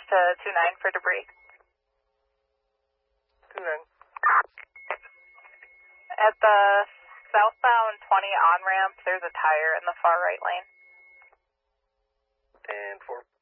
to 29 for debris. 29. At the southbound 20 on-ramp, there's a tire in the far right lane. 10-4.